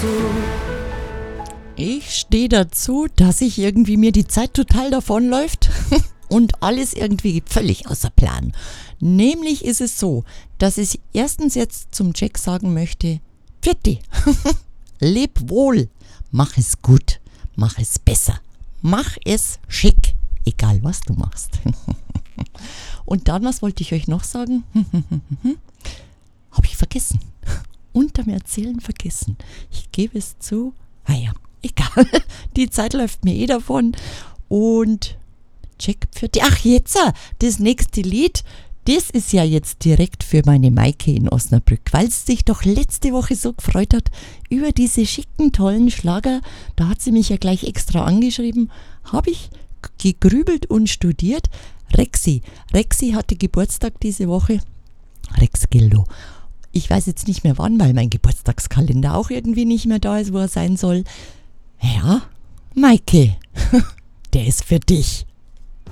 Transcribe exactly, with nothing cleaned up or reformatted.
Ich stehe dazu, dass ich irgendwie mir die Zeit total davonläuft und alles irgendwie völlig außer Plan. Nämlich ist es so, dass ich erstens jetzt zum Jack sagen möchte, Pfiatti, leb wohl, mach es gut, mach es besser, mach es schick, egal was du machst. Und dann, was wollte ich euch noch sagen? Habe ich vergessen. Unterm Erzählen vergessen. Ich gebe es zu. Ah ja, egal. Die Zeit läuft mir eh davon. Und Jack Pfiatti. Ach, jetzt, das nächste Lied, das ist ja jetzt direkt für meine Maike in Osnabrück, weil sie sich doch letzte Woche so gefreut hat über diese schicken, tollen Schlager. Da hat sie mich ja gleich extra angeschrieben. Habe ich gegrübelt und studiert. Rexi. Rexi hatte Geburtstag diese Woche. Rex Gildo. Ich weiß jetzt nicht mehr wann, weil mein Geburtstagskalender auch irgendwie nicht mehr da ist, wo er sein soll. Ja, Maike, der ist für dich.